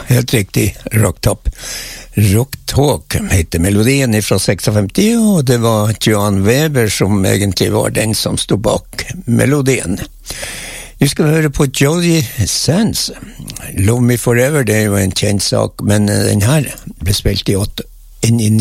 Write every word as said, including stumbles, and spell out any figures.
helt riktig, Rocktop. Rocktalk heter melodien fra femtiseks, og det var Johan Weber som egentlig var den som stod bak melodien. Nu skal vi høre på Joey Sands. Love Me Forever, det er jo en kjent sak, men den her ble spilt i åtte, inn i